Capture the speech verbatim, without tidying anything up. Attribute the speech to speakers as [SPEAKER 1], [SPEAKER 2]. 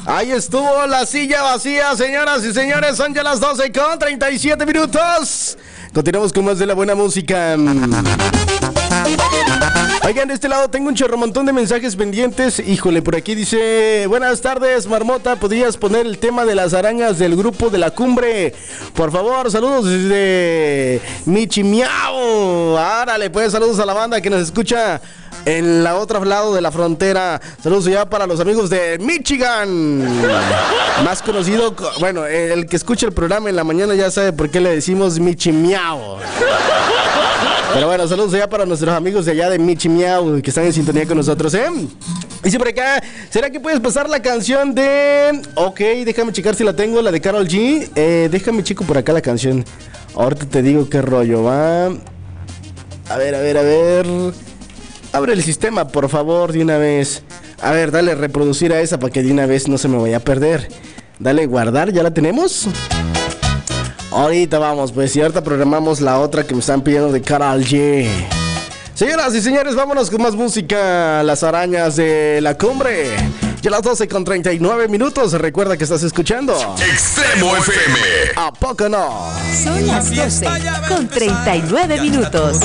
[SPEAKER 1] Ahí estuvo la silla vacía, señoras y señores. Son ya las doce con treinta y siete minutos. Continuamos con más de la buena música. Oigan, de este lado tengo un chorromontón de mensajes pendientes. Híjole, por aquí dice: buenas tardes, Marmota, ¿podrías poner el tema de las arañas del grupo de La Cumbre? Por favor, saludos desde Michimiao. Árale, pues, saludos a la banda que nos escucha en la otro lado de la frontera. Saludos ya para los amigos de Michigan. Más conocido, bueno, el que escucha el programa en la mañana ya sabe por qué le decimos Michimiao. Pero bueno, saludos ya para nuestros amigos de allá de Michimiao que están en sintonía con nosotros, ¿eh? Dice por acá: ¿será que puedes pasar la canción de...? Ok, déjame checar si la tengo, la de Karol G. Eh, déjame checo por acá la canción. Ahorita te digo qué rollo va. A ver, a ver, a ver. Abre el sistema, por favor, de una vez. A ver, dale reproducir a esa para que de una vez no se me vaya a perder. Dale guardar, ¿ya la tenemos? Ahorita vamos, pues, y ahorita programamos la otra que me están pidiendo de Karol G. Señoras y señores, vámonos con más música. Las arañas de La Cumbre. Ya las doce con treinta y nueve minutos. Recuerda que estás escuchando
[SPEAKER 2] Extremo F M.
[SPEAKER 1] ¿A poco no?
[SPEAKER 3] Son las doce con treinta y nueve minutos.